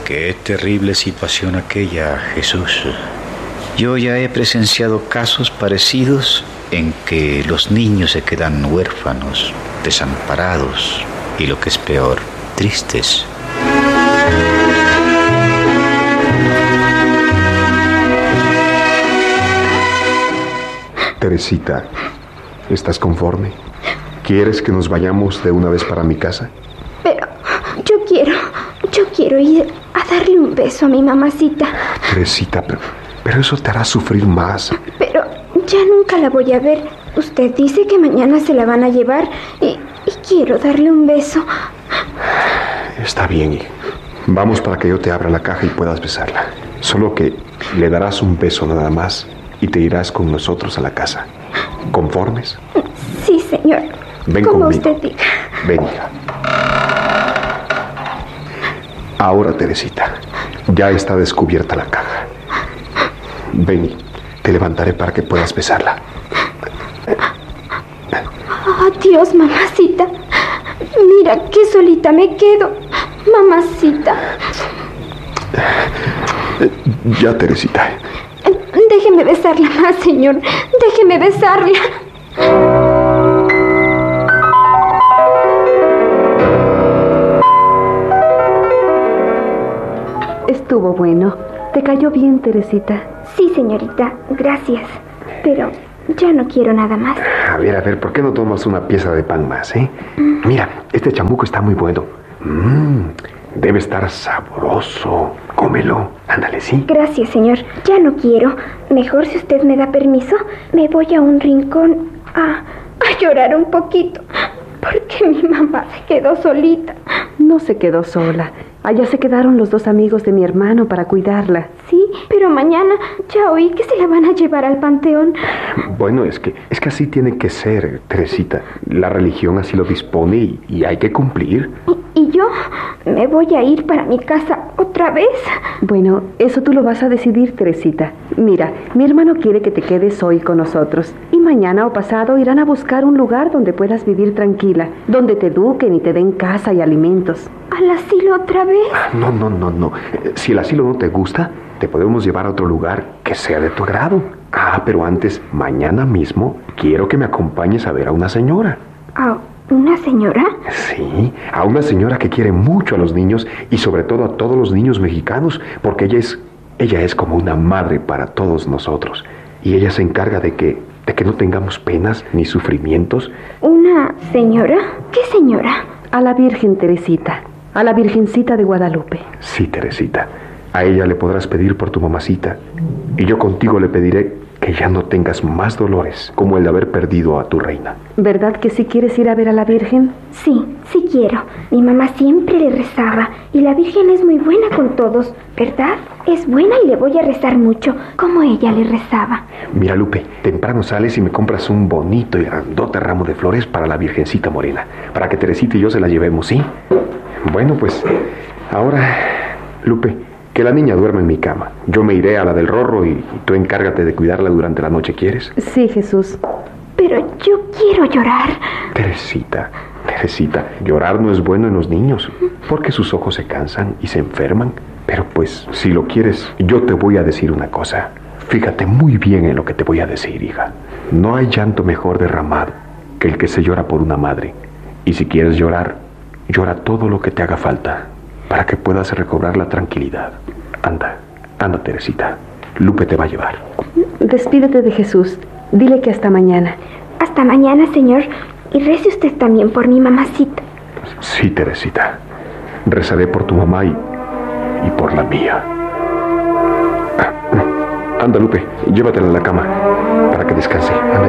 Qué terrible situación aquella, Jesús. Yo ya he presenciado casos parecidos en que los niños se quedan huérfanos, desamparados y, lo que es peor, tristes. Teresita, ¿estás conforme? ¿Quieres que nos vayamos de una vez para mi casa? Pero yo quiero ir a darle un beso a mi mamacita. Teresita, pero eso te hará sufrir más. Pero ya nunca la voy a ver. Usted dice que mañana se la van a llevar y quiero darle un beso. Está bien, hija. Vamos para que yo te abra la caja y puedas besarla. Solo que le darás un beso nada más y te irás con nosotros a la casa. ¿Conformes? Sí, señor. Ven como conmigo. Usted diga. Ven, hija. Ahora, Teresita, ya está descubierta la caja. Ven, te levantaré para que puedas besarla. Adiós, mamacita. Mira qué solita me quedo. Mamacita. Ya, Teresita. Déjeme besarla más, señor. Déjeme besarla. Estuvo bueno. ¿Te cayó bien, Teresita? Sí, señorita. Gracias. Pero ya no quiero nada más. A ver, ¿por qué no tomas una pieza de pan más, eh? Mira, este chamuco está muy bueno. Debe estar sabroso. Cómelo. Ándale, ¿sí? Gracias, señor. Ya no quiero. Mejor, si usted me da permiso, me voy a un rincón a llorar un poquito. Porque mi mamá se quedó solita. No se quedó sola. Allá se quedaron los dos amigos de mi hermano para cuidarla. Sí, pero mañana ya oí que se la van a llevar al panteón. Bueno, es que así tiene que ser, Teresita. La religión así lo dispone y hay que cumplir. ¿Y yo? ¿Me voy a ir para mi casa otra vez? Bueno, eso tú lo vas a decidir, Teresita. Mira, mi hermano quiere que te quedes hoy con nosotros. Y mañana o pasado irán a buscar un lugar donde puedas vivir tranquila, donde te eduquen y te den casa y alimentos. ¿Al asilo otra vez? No. Si el asilo no te gusta, te podemos llevar a otro lugar que sea de tu agrado. Pero antes, mañana mismo, quiero que me acompañes a ver a una señora. ¿A una señora? Sí, a una señora que quiere mucho a los niños y sobre todo a todos los niños mexicanos, porque ella es como una madre para todos nosotros. Y ella se encarga de que no tengamos penas ni sufrimientos. ¿Una señora? ¿Qué señora? A la Virgen Teresita, a la Virgencita de Guadalupe. Sí, Teresita, a ella le podrás pedir por tu mamacita. Y yo contigo le pediré que ya no tengas más dolores, como el de haber perdido a tu reina. ¿Verdad que sí quieres ir a ver a la Virgen? Sí quiero. Mi mamá siempre le rezaba y la Virgen es muy buena con todos, ¿verdad? Es buena y le voy a rezar mucho, como ella le rezaba. Mira, Lupe, temprano sales y me compras un bonito y grandote ramo de flores para la Virgencita Morena, para que Teresita y yo se la llevemos, ¿sí? Bueno, pues, ahora, Lupe, que la niña duerma en mi cama. Yo me iré a la del Rorro y tú encárgate de cuidarla durante la noche, ¿quieres? Sí, Jesús. Pero yo quiero llorar. Teresita, llorar no es bueno en los niños, porque sus ojos se cansan y se enferman. Pero pues, si lo quieres, yo te voy a decir una cosa. Fíjate muy bien en lo que te voy a decir, hija. No hay llanto mejor derramado que el que se llora por una madre. Y si quieres llorar, llora todo lo que te haga falta, para que puedas recobrar la tranquilidad. Anda, Teresita. Lupe te va a llevar. Despídete de Jesús. Dile que hasta mañana. Hasta mañana, señor. Y rece usted también por mi mamacita. Sí, Teresita. Rezaré por tu mamá y por la mía. Anda, Lupe, llévatela a la cama para que descanse. Anda.